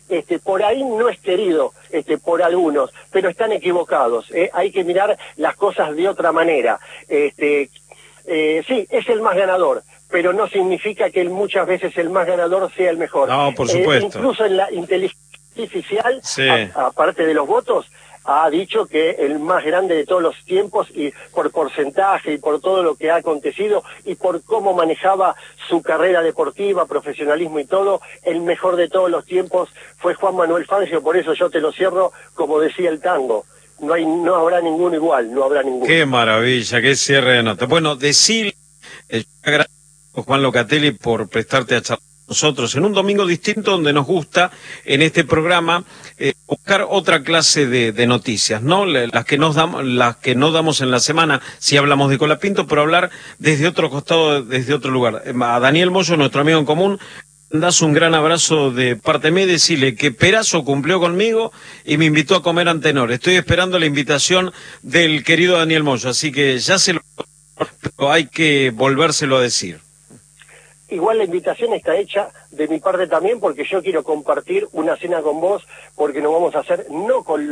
por ahí no es querido por algunos, pero están equivocados. Hay que mirar las cosas de otra manera. Sí, es el más ganador, pero no significa que muchas veces el más ganador sea el mejor. No, por supuesto. Incluso en la inteligencia artificial, sí. Aparte de los votos, ha dicho que el más grande de todos los tiempos, y por porcentaje y por todo lo que ha acontecido y por cómo manejaba su carrera deportiva, profesionalismo y todo, el mejor de todos los tiempos fue Juan Manuel Fangio. Por eso yo te lo cierro como decía el tango: no habrá ninguno igual, no habrá ninguno. Qué maravilla, qué cierre de nota. Bueno, decirle, agradezco a Juan Locatelli por prestarte a charlar con nosotros en un domingo distinto, donde nos gusta en este programa buscar otra clase de noticias, ¿no? Las que no damos en la semana si hablamos de Colapinto, pero hablar desde otro costado, desde otro lugar. A Daniel Moyo, nuestro amigo en común, das un gran abrazo de parte mía y decirle que Perazo cumplió conmigo y me invitó a comer Antenor. Estoy esperando la invitación del querido Daniel Moyo, así que ya pero hay que volvérselo a decir. Igual la invitación está hecha de mi parte también, porque yo quiero compartir una cena con vos, porque nos vamos a hacer no con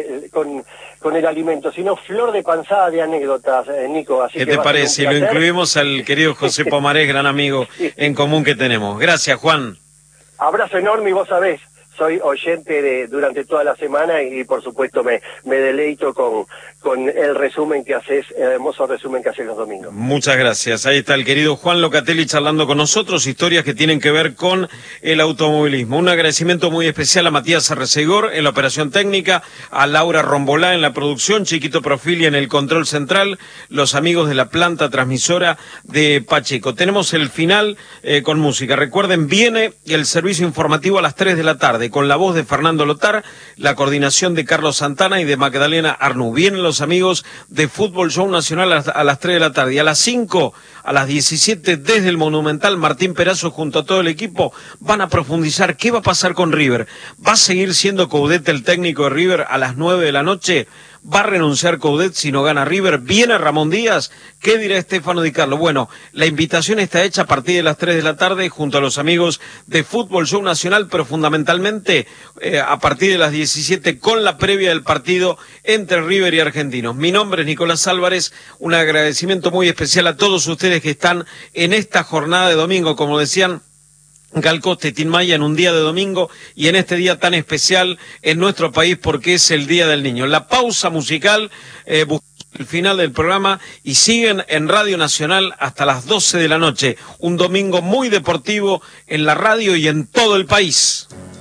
el alimento, sino flor de panzada de anécdotas, Nico. Así ¿Qué que te parece? Si lo incluimos al querido José Pomarés, gran amigo en común que tenemos. Gracias, Juan. Abrazo enorme, y vos sabés, soy oyente durante toda la semana, y por supuesto me deleito con el resumen que haces, el hermoso resumen que haces los domingos. Muchas gracias. Ahí está el querido Juan Locatelli charlando con nosotros, historias que tienen que ver con el automovilismo. Un agradecimiento muy especial a Matías Arrecegor en la operación técnica, a Laura Rombolá en la producción, Chiquito Profilia en el control central, los amigos de la planta transmisora de Pacheco. Tenemos el final con música. Recuerden, viene el servicio informativo a las 3 de la tarde, con la voz de Fernando Lotar, la coordinación de Carlos Santana y de Magdalena Arnú. Vienen los amigos de Fútbol Show Nacional a las 3 de la tarde. Y a las 5, a las 17, desde el Monumental, Martín Perazo junto a todo el equipo van a profundizar qué va a pasar con River. ¿Va a seguir siendo Coudet el técnico de River a las 9 de la noche? ¿Va a renunciar Coudet si no gana River? ¿Viene Ramón Díaz? ¿Qué dirá Estefano Di Carlo? Bueno, la invitación está hecha a partir de las 3 de la tarde junto a los amigos de Fútbol Show Nacional, pero fundamentalmente a partir de las 17 con la previa del partido entre River y Argentinos. Mi nombre es Nicolás Álvarez, un agradecimiento muy especial a todos ustedes que están en esta jornada de domingo, como decían Galcoste, Tinmaya, en un día de domingo y en este día tan especial en nuestro país porque es el Día del Niño. La pausa musical, el final del programa, y siguen en Radio Nacional hasta las 12 de la noche. Un domingo muy deportivo en la radio y en todo el país.